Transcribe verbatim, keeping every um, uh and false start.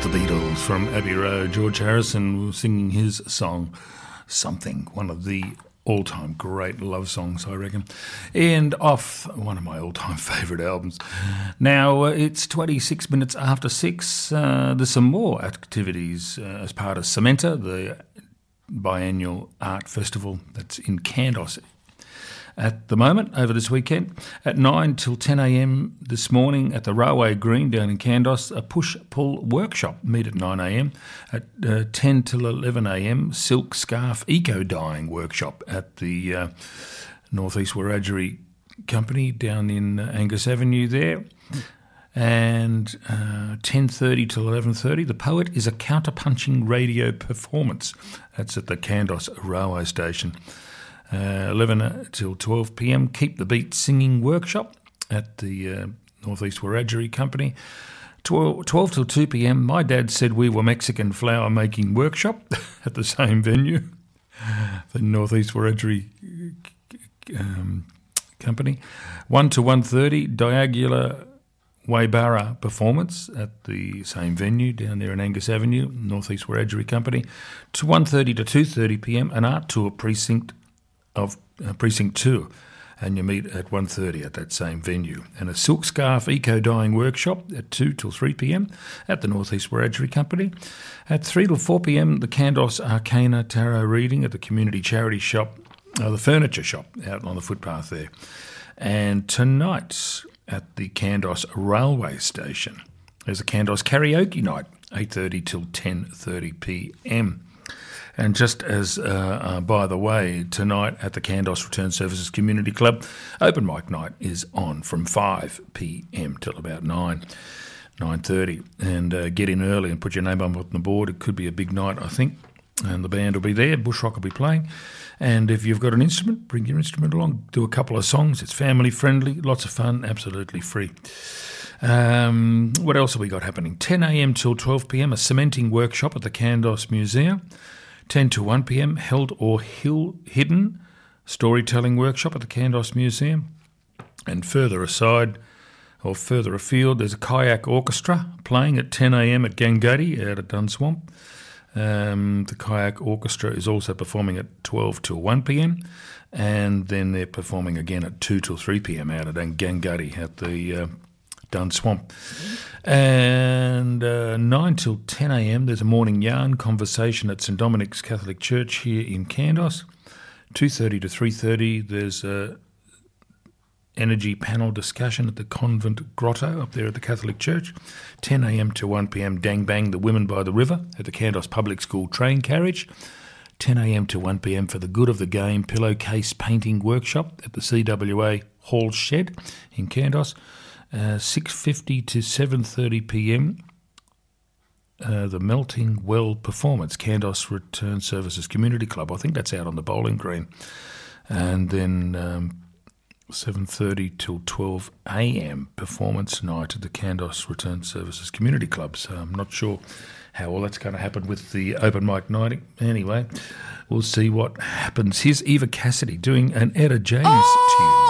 the Beatles from Abbey Road. George Harrison singing his song, Something, one of the all-time great love songs, I reckon, and off one of my all-time favourite albums. Now, uh, it's twenty-six minutes after six. Uh, there's some more activities uh, as part of Cementa, the biannual art festival that's in Candos at the moment, over this weekend. At nine till ten a.m. this morning at the Railway Green down in Candos, a push-pull workshop. Meet at nine a.m. At uh, ten till eleven a.m, silk scarf eco-dyeing workshop at the uh, North East Wiradjuri Company down in uh, Angus Avenue there. And uh, ten thirty till eleven thirty, The Poet is a counterpunching radio performance. That's at the Candos Railway Station. Uh, eleven till twelve p.m, Keep the Beat singing workshop at the uh, North East Wiradjuri Company. twelve, twelve till two p.m, My Dad Said We Were Mexican flower making workshop at the same venue, the North East Wiradjuri um, Company. one to one thirty, Diagula Waybara performance at the same venue down there in Angus Avenue, North East Wiradjuri Company. To one thirty to two thirty p.m, an art tour precinct of uh, Precinct two, and you meet at one thirty at that same venue. And a silk scarf eco-dyeing workshop at two till three p.m. at the North East Wiradjuri Company. At three till four p.m, the Candos Arcana Tarot reading at the community charity shop, uh, the furniture shop out on the footpath there. And tonight at the Candos Railway Station, there's a Candos karaoke night, eight thirty till ten thirty p.m. And just as, uh, uh, by the way, tonight at the Candos Return Services Community Club, open mic night is on from five p.m. till about nine, nine thirty. And uh, get in early and put your name up on the board. It could be a big night, I think. And the band will be there. Bushrock will be playing. And if you've got an instrument, bring your instrument along. Do a couple of songs. It's family friendly, lots of fun, absolutely free. Um, what else have we got happening? ten a.m. till twelve p.m, a cementing workshop at the Candos Museum. ten to one p.m, Held or Hill Hidden storytelling workshop at the Candos Museum. And further aside, or further afield, there's a kayak orchestra playing at ten a.m. at Gangadi out at Dunswamp. Um, the kayak orchestra is also performing at twelve till one p.m, and then they're performing again at two till three p.m. out at Gangadi at the uh, Dunswamp. And uh, nine till ten a.m, there's a morning yarn conversation at St Dominic's Catholic Church here in Candos. two thirty to three thirty, there's a energy panel discussion at the Convent Grotto up there at the Catholic Church. ten a.m. to one p.m, Dang Bang the Women by the River at the Candos Public School train carriage. ten a.m. to one p.m. for the Good of the Game pillowcase painting workshop at the C W A Hall Shed in Candos. Uh, six fifty to seven thirty p.m, uh, the Melting Well performance, Candos Return Services Community Club. I think that's out on the bowling green. And then um, seven thirty till twelve a.m, performance night at the Candos Return Services Community Club. So I'm not sure how all that's going to happen with the open mic night. Anyway, we'll see what happens. Here's Eva Cassidy doing an Etta James oh! tune.